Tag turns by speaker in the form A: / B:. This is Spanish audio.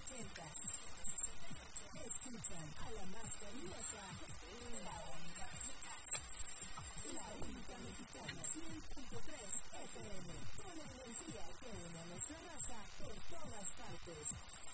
A: 80. Escuchan a la más cariñosa, la única mexicana, 100.3 FM, con la energía que une a nuestra raza por todas partes.